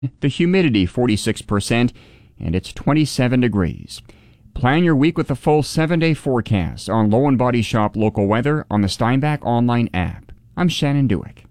The humidity 46%, and it's 27 degrees. Plan your week with the full 7-day forecast on Low and Body Shop local weather on the Steinbach online app. I'm Shannon Dewick.